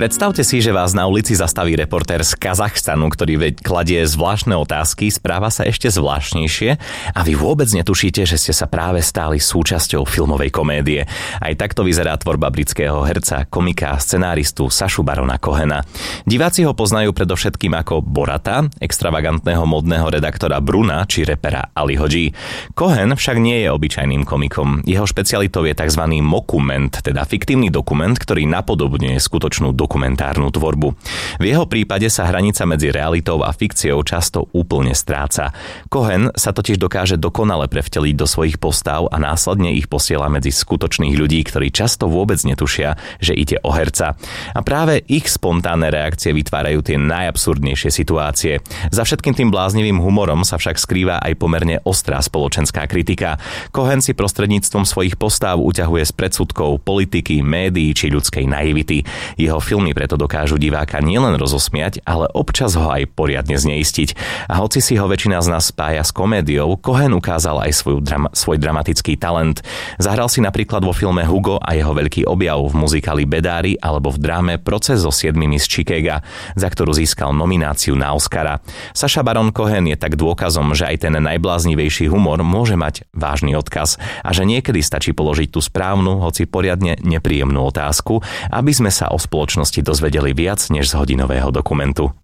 Predstavte si, že vás na ulici zastaví reportér z Kazachstanu, ktorý kladie zvláštne otázky, správa sa ešte zvláštnejšie a vy vôbec netušíte, že ste sa práve stali súčasťou filmovej komédie. Aj takto vyzerá tvorba britského herca, komika a scenáristu Sašu Barona Cohena. Diváci ho poznajú predovšetkým ako Borata, extravagantného modného redaktora Bruna či repera Aliho G. Cohen však nie je obyčajným komikom. Jeho špecialitou je tzv. Mockument, teda fiktívny dokument, ktorý napodobňuje skutočnú dokumentárnu tvorbu. V jeho prípade sa hranica medzi realitou a fikciou často úplne stráca. Cohen sa totiž dokáže dokonale prevteliť do svojich postav a následne ich posiela medzi skutočných ľudí, ktorí často vôbec netušia, že ide o herca. A práve ich spontánne reakcie vytvárajú tie najabsurdnejšie situácie. Za všetkým tým bláznivým humorom sa však skrýva aj pomerne ostrá spoločenská kritika. Cohen si prostredníctvom svojich postáv uťahuje z predsudkov, politiky, médií či ľudskej naivity. Jeho filmy preto dokážu diváka nielen rozosmiať, ale občas ho aj poriadne zneistiť. A hoci si ho väčšina z nás spája s komédiou, Cohen ukázal aj svoj dramatický talent. Zahral si napríklad vo filme Hugo a jeho veľký objav v muzikáli Bedári alebo v dráme Proces so 7 z Chicaga, za ktorú získal nomináciu na Oscara. Saša Baron Cohen je tak dôkazom, že aj ten najbláznivejší humor môže mať vážny odkaz a že niekedy stačí položiť tú správnu, hoci poriadne nepríjemnú otázku, aby sme sa o spoločnosti dozvedeli viac než z hodinového dokumentu.